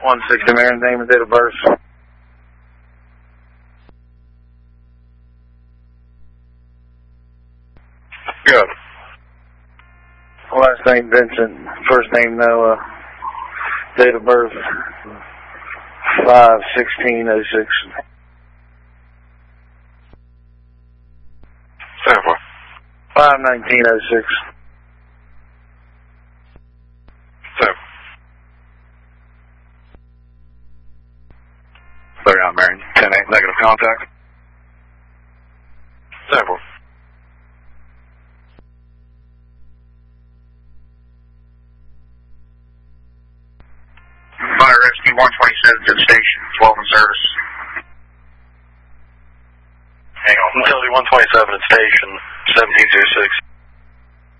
160 Marion, name and date of birth. Good. Last name Vincent, first name Noah, date of birth 5/16/06. Sample. 5/19/06. Sample. Clear out, Marion. 10-8, negative contact. Sample. Fire Rescue 127 to the station, 12 in service. Hang on. Utility 127 at station, 1726.